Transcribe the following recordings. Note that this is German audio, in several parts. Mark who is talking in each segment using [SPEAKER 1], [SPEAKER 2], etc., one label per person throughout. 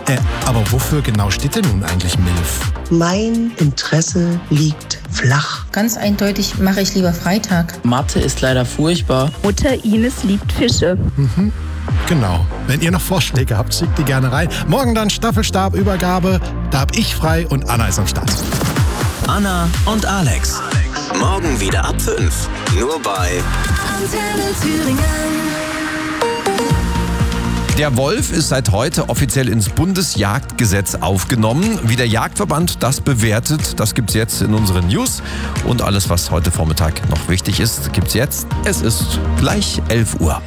[SPEAKER 1] Aber wofür genau steht denn nun eigentlich MILF?
[SPEAKER 2] Mein Interesse liegt flach.
[SPEAKER 3] Ganz eindeutig mache ich lieber Freitag.
[SPEAKER 4] Mathe ist leider furchtbar.
[SPEAKER 5] Mutter Ines liebt Fische.
[SPEAKER 1] Genau. Wenn ihr noch Vorschläge habt, schickt die gerne rein. Morgen dann Staffelstabübergabe. Da hab ich frei und Anna ist am Start.
[SPEAKER 6] Anna und Alex. Morgen wieder ab 5. Nur bei
[SPEAKER 7] Antenne Thüringen.
[SPEAKER 8] Der Wolf ist seit heute offiziell ins Bundesjagdgesetz aufgenommen. Wie der Jagdverband das bewertet, das gibt's jetzt in unseren News. Und alles, was heute Vormittag noch wichtig ist, gibt's jetzt. Es ist gleich 11 Uhr.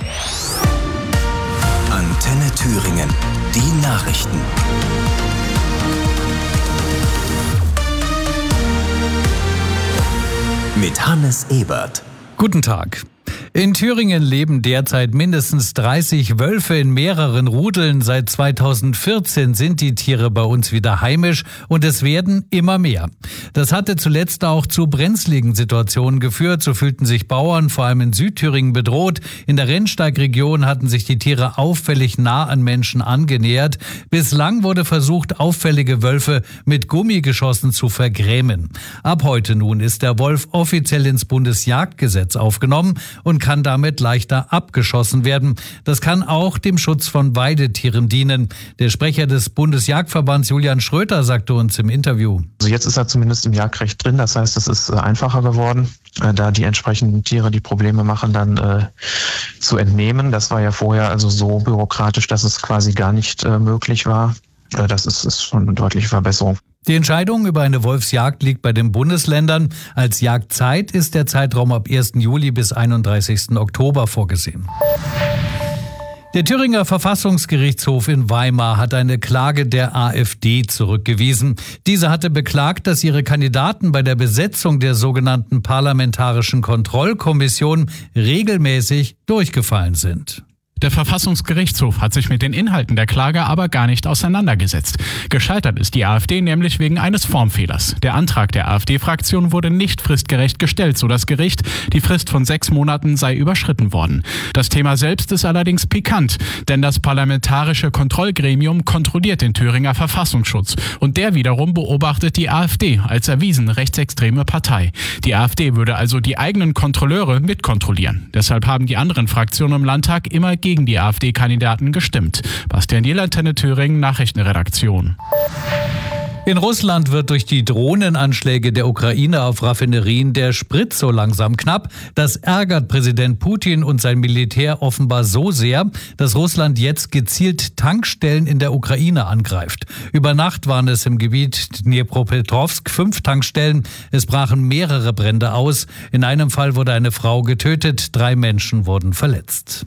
[SPEAKER 6] Antenne Thüringen. Die Nachrichten. Mit Hannes Ebert.
[SPEAKER 9] Guten Tag. In Thüringen leben derzeit mindestens 30 Wölfe in mehreren Rudeln. Seit 2014 sind die Tiere bei uns wieder heimisch und es werden immer mehr. Das hatte zuletzt auch zu brenzligen Situationen geführt. So fühlten sich Bauern vor allem in Südthüringen bedroht. In der Rennsteigregion hatten sich die Tiere auffällig nah an Menschen angenähert. Bislang wurde versucht, auffällige Wölfe mit Gummigeschossen zu vergrämen. Ab heute nun ist der Wolf offiziell ins Bundesjagdgesetz aufgenommen und kann damit leichter abgeschossen werden. Das kann auch dem Schutz von Weidetieren dienen. Der Sprecher des Bundesjagdverbands Julian Schröter sagte uns im Interview.
[SPEAKER 10] Also jetzt ist er zumindest im Jagdrecht drin. Das heißt, es ist einfacher geworden, da die entsprechenden Tiere, die Probleme machen, dann zu entnehmen. Das war ja vorher also so bürokratisch, dass es quasi gar nicht möglich war. Das ist schon eine deutliche Verbesserung.
[SPEAKER 9] Die Entscheidung über eine Wolfsjagd liegt bei den Bundesländern. Als Jagdzeit ist der Zeitraum ab 1. Juli bis 31. Oktober vorgesehen. Der Thüringer Verfassungsgerichtshof in Weimar hat eine Klage der AfD zurückgewiesen. Diese hatte beklagt, dass ihre Kandidaten bei der Besetzung der sogenannten Parlamentarischen Kontrollkommission regelmäßig durchgefallen sind.
[SPEAKER 11] Der Verfassungsgerichtshof hat sich mit den Inhalten der Klage aber gar nicht auseinandergesetzt. Gescheitert ist die AfD nämlich wegen eines Formfehlers. Der Antrag der AfD-Fraktion wurde nicht fristgerecht gestellt, so das Gericht. Die Frist von 6 Monaten sei überschritten worden. Das Thema selbst ist allerdings pikant, denn das Parlamentarische Kontrollgremium kontrolliert den Thüringer Verfassungsschutz. Und der wiederum beobachtet die AfD als erwiesen rechtsextreme Partei. Die AfD würde also die eigenen Kontrolleure mitkontrollieren. Deshalb haben die anderen Fraktionen im Landtag immer gegen die AfD-Kandidaten gestimmt. Bastian Jehl, Antenne Thüringen, Nachrichtenredaktion.
[SPEAKER 9] In Russland wird durch die Drohnenanschläge der Ukraine auf Raffinerien der Sprit so langsam knapp. Das ärgert Präsident Putin und sein Militär offenbar so sehr, dass Russland jetzt gezielt Tankstellen in der Ukraine angreift. Über Nacht waren es im Gebiet Dnipropetrovsk 5 Tankstellen. Es brachen mehrere Brände aus. In einem Fall wurde eine Frau getötet, 3 Menschen wurden verletzt.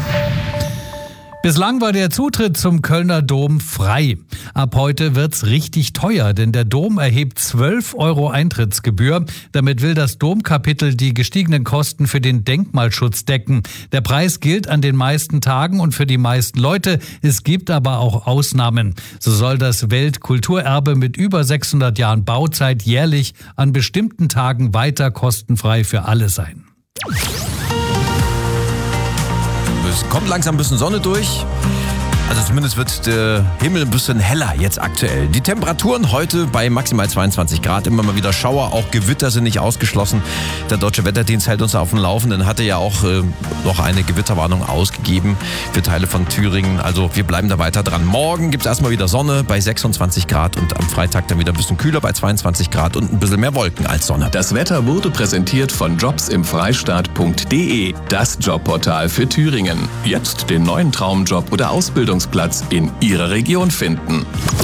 [SPEAKER 9] Bislang war der Zutritt zum Kölner Dom frei. Ab heute wird's richtig teuer, denn der Dom erhebt 12 € Eintrittsgebühr. Damit will das Domkapitel die gestiegenen Kosten für den Denkmalschutz decken. Der Preis gilt an den meisten Tagen und für die meisten Leute. Es gibt aber auch Ausnahmen. So soll das Weltkulturerbe mit über 600 Jahren Bauzeit jährlich an bestimmten Tagen weiter kostenfrei für alle sein.
[SPEAKER 8] Es kommt langsam ein bisschen Sonne durch. Also zumindest wird der Himmel ein bisschen heller jetzt aktuell. Die Temperaturen heute bei maximal 22 Grad. Immer mal wieder Schauer, auch Gewitter sind nicht ausgeschlossen. Der Deutsche Wetterdienst hält uns auf dem Laufenden. Hatte ja auch noch eine Gewitterwarnung ausgegeben für Teile von Thüringen. Also wir bleiben da weiter dran. Morgen gibt es erstmal wieder Sonne bei 26 Grad und am Freitag dann wieder ein bisschen kühler bei 22 Grad und ein bisschen mehr Wolken als Sonne.
[SPEAKER 6] Das Wetter wurde präsentiert von jobsimfreistaat.de, das Jobportal für Thüringen. Jetzt den neuen Traumjob oder Ausbildungsplatz in Ihrer Region finden.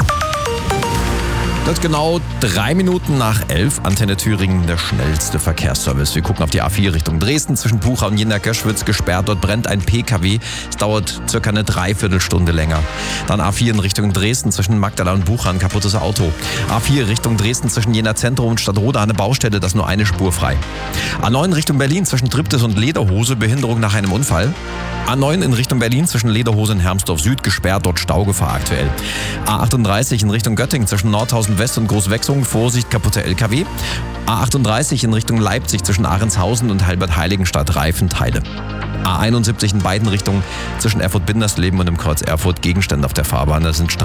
[SPEAKER 8] Das genau 3 Minuten nach 11. Antenne Thüringen, der schnellste Verkehrsservice. Wir gucken auf die A4 Richtung Dresden. Zwischen Bucha und Jena-Göschwitz gesperrt. Dort brennt ein PKW. Es dauert circa eine Dreiviertelstunde länger. Dann A4 in Richtung Dresden. Zwischen Magdala und Bucha ein kaputtes Auto. A4 Richtung Dresden. Zwischen Jena Zentrum und Stadtroda eine Baustelle. Das ist nur eine Spur frei. A9 Richtung Berlin. Zwischen Triptis und Lederhose. Behinderung nach einem Unfall. A9 in Richtung Berlin. Zwischen Lederhose und Hermsdorf Süd gesperrt. Dort Staugefahr aktuell. A38 in Richtung Göttingen. Zwischen Nordhausen West und Großwechsung, Vorsicht, kaputte LKW. A38 in Richtung Leipzig zwischen Ahrensthausen und Halbert-Heiligenstadt, Reifenteile. A71 in beiden Richtungen zwischen Erfurt-Bindersleben und dem Kreuz Erfurt, Gegenstände auf der Fahrbahn. Da sind